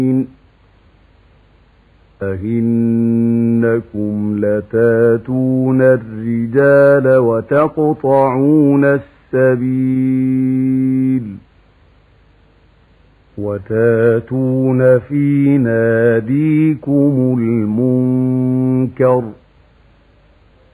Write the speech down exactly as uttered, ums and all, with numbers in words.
أَإِنَّكُمْ لَتَأْتُونَ الرِّجَالَ وَتَقْطَعُونَ السَّبِيلَ وَتَأْتُونَ فِي نَادِيكُمُ الْمُنكَرَ